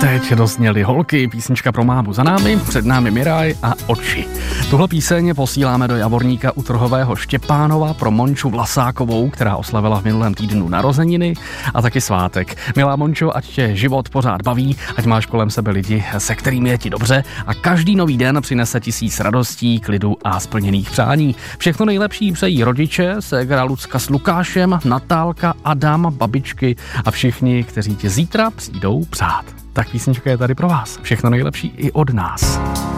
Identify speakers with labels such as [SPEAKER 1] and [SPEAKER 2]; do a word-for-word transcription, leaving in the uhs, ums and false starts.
[SPEAKER 1] teď dozněly Holky, písnička pro mámu za námi, před námi Miraj a Oči. Tuhle píseň posíláme do Javorníka u Trhového Štěpánova pro Monču Vlasákovou, která oslavila v minulém týdnu narozeniny a taky svátek. Milá Mončo, ať tě život pořád baví, ať máš kolem sebe lidi, se kterými je ti dobře a každý nový den přinese tisíc radostí, klidu a splněných přání. Všechno nejlepší přejí rodiče, ségra Lucka s Lukášem, Natálka, Adam, babičky a všichni, kteří ti zítra přijdou přát. Tak písnička je tady pro vás. Všechno nejlepší i od nás.